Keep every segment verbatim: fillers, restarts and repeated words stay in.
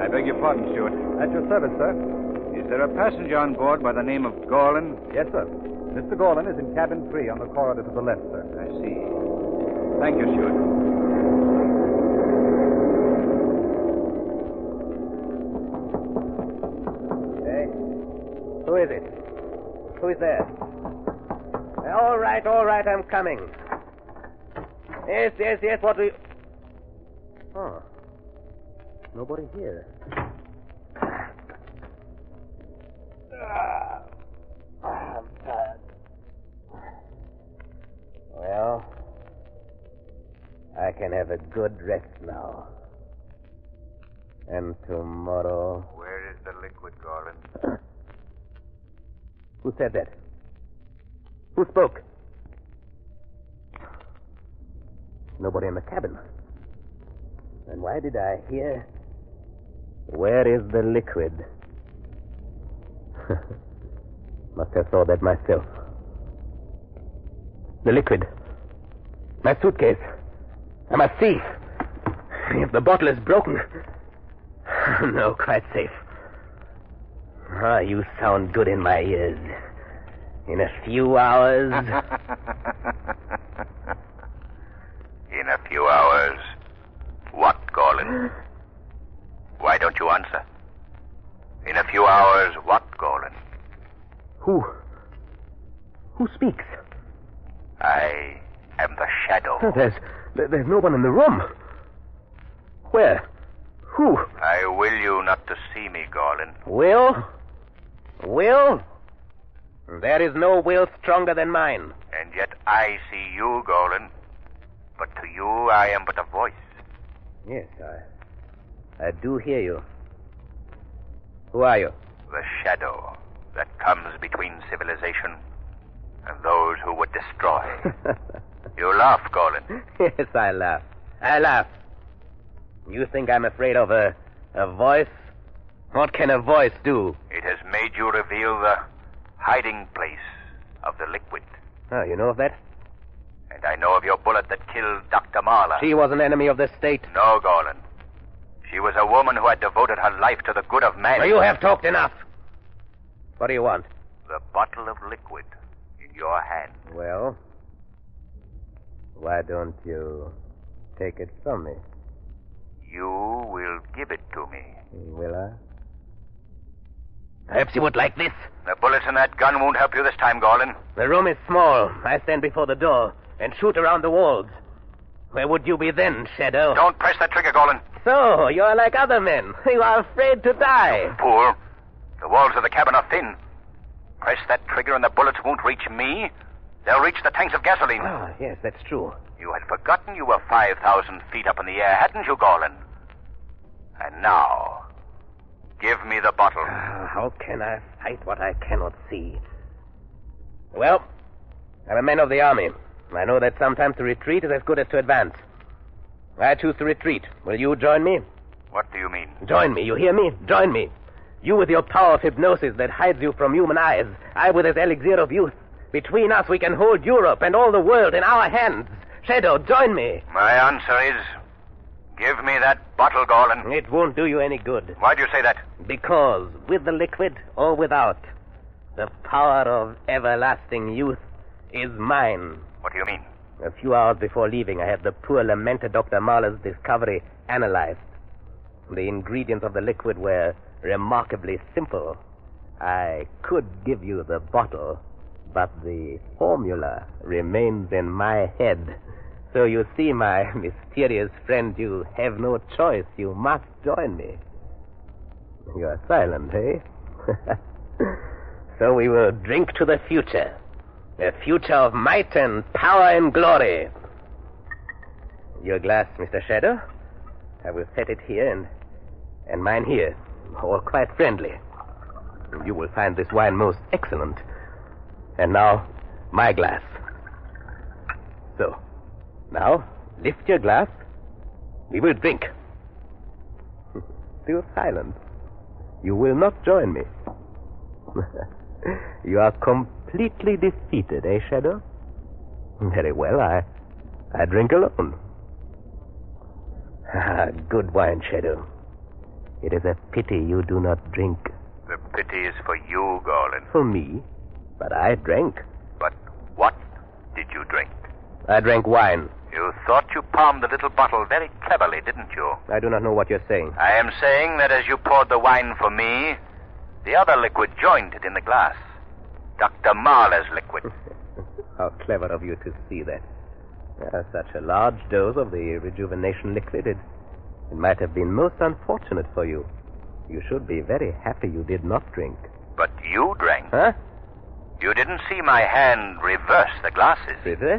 I beg your pardon, Stewart. At your service, sir. Is there a passenger on board by the name of Gorlin? Yes, sir. Mister Gorlin is in cabin three on the corridor to the left, sir. I see. Thank you, Stewart. Hey, who is it? Who is there? All right, all right, I'm coming. Yes, yes, yes, what do you... Oh. Nobody here. Ah, I'm tired. Well, I can have a good rest now. And tomorrow... Where is the liquid, Gorlin? Who said that? Who spoke? Nobody in the cabin. And why did I hear... Where is the liquid? Must have thought that myself. The liquid. My suitcase. I'm a thief. If the bottle is broken... No, quite safe. Ah, you sound good in my ears. In a few hours... In a few hours... What, Gorlin? Why don't you answer? In a few hours, what, Gorlin? Who? Who speaks? I am the Shadow. Oh, there's, there's no one in the room. Where? Who? I will you not to see me, Gorlin. Will? Will? There is no will stronger than mine. And yet I see you, Gorlin. But to you, I am but a voice. Yes, I... I do hear you. Who are you? The shadow that comes between civilization and those who would destroy. You laugh, Gorlin. Yes, I laugh. I laugh. You think I'm afraid of a... a voice? What can a voice do? It has made you reveal the hiding place of the liquid. Oh, you know of that? And I know of your bullet that killed Doctor Marla. She was an enemy of the state. No, Gorlin. She was a woman who had devoted her life to the good of man. Well, you have talked enough. What do you want? The bottle of liquid in your hand. Well, why don't you take it from me? You will give it to me. Will I? Perhaps you would like this. The bullets in that gun won't help you this time, Gorlin. The room is small. I stand before the door and shoot around the walls. Where would you be then, Shadow? Don't press that trigger, Gorlin. So, you're like other men. You are afraid to die. Fool. The walls of the cabin are thin. Press that trigger and the bullets won't reach me. They'll reach the tanks of gasoline. Ah, yes, that's true. You had forgotten you were five thousand feet up in the air, hadn't you, Gorlin? And now, give me the bottle. Ah, how can I fight what I cannot see? Well, I'm a man of the army. I know that sometimes to retreat is as good as to advance. I choose to retreat. Will you join me? What do you mean? Join me, you hear me? Join me. You with your power of hypnosis that hides you from human eyes. I with this elixir of youth. Between us we can hold Europe and all the world in our hands. Shadow, join me. My answer is, give me that bottle, Gorlin. It won't do you any good. Why do you say that? Because, with the liquid or without, the power of everlasting youth is mine. What do you mean? A few hours before leaving, I had the poor lamented Doctor Marla's discovery analyzed. The ingredients of the liquid were remarkably simple. I could give you the bottle, but the formula remains in my head. So you see, my mysterious friend, you have no choice. You must join me. You are silent, eh? So we will drink to the future. A future of might and power and glory. Your glass, Mister Shadow. I will set it here and, and mine here. All quite friendly. You will find this wine most excellent. And now, my glass. So, now, lift your glass. We will drink. Still silent. You will not join me. You are completely defeated, eh, Shadow? Very well, I I drink alone. Ah, good wine, Shadow. It is a pity you do not drink. The pity is for you, Gorlin. For me? But I drank. But what did you drink? I drank wine. You thought you palmed the little bottle very cleverly, didn't you? I do not know what you're saying. I am saying that as you poured the wine for me, the other liquid joined it in the glass. Doctor Marler's liquid. How clever of you to see that. Uh, such a large dose of the rejuvenation liquid, it, it might have been most unfortunate for you. You should be very happy you did not drink. But you drank. Huh? You didn't see my hand reverse the glasses. Reverse?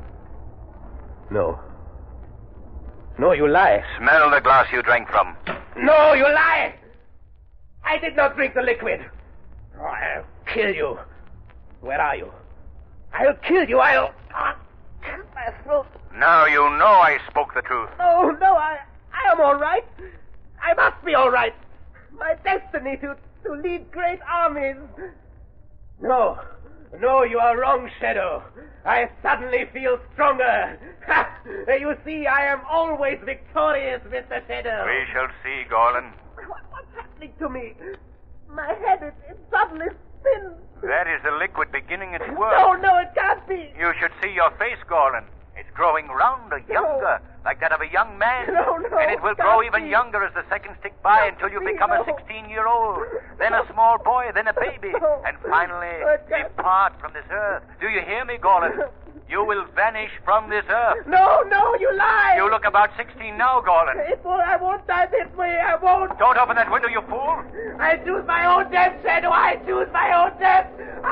No. No, you lie. Smell the glass you drank from. No, you lie! I did not drink the liquid. Oh, I'll kill you. Where are you? I'll kill you. I'll... I'll cut my throat. Now you know I spoke the truth. No, no, I, I am all right. I must be all right. My destiny to, to lead great armies. No, no, you are wrong, Shadow. I suddenly feel stronger. Ha! You see, I am always victorious, Mister Shadow. We shall see, Gorlin. What, what's happening to me? My head, it, it suddenly spins. That is the liquid beginning its work. No, no, it can't be. You should see your face, Gorlin. It's growing rounder, younger, No. like that of a young man. No, no, And it will can't grow even be. younger as the seconds tick by Can't until you be, become no. a sixteen-year-old, then a small boy, then a baby, No. and finally No, it can't. depart from this earth. Do you hear me, Gorlin? You will vanish from this earth. No, no, you lie. You look about sixteen now, Gorlin. It will, I won't die this way. I won't. Don't open that window, you fool. I choose my own death, Shadow. I choose my own death.